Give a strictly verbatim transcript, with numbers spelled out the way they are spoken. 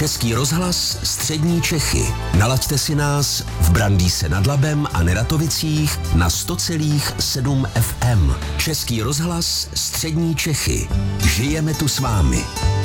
Český rozhlas Střední Čechy. Nalaďte si nás v Brandýse nad Labem a Neratovicích na sto celá sedm F M. Český rozhlas Střední Čechy. Žijeme tu s vámi.